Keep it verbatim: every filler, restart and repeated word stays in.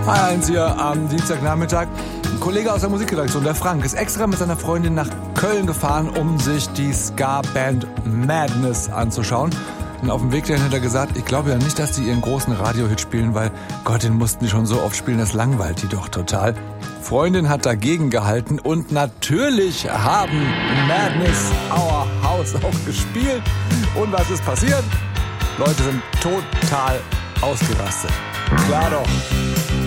eins hier am Dienstagnachmittag. Ein Kollege aus der Musikredaktion, der Frank, ist extra mit seiner Freundin nach Köln gefahren, um sich die Ska-Band Madness anzuschauen. Und auf dem Weg dahin hat er gesagt, ich glaube ja nicht, dass die ihren großen Radiohit spielen, weil Gott, den mussten die schon so oft spielen, das langweilt die doch total. Freundin hat dagegen gehalten und natürlich haben Madness Our House auch gespielt. Und was ist passiert? Leute sind total ausgerastet. Klar doch.